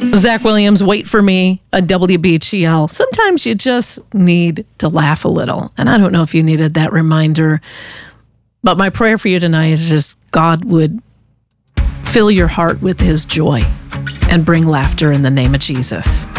Zach Williams, Wait for Me, a WBGL. Sometimes you just need to laugh a little. And I don't know if you needed that reminder, but my prayer for you tonight is just God would fill your heart with his joy and bring laughter in the name of Jesus.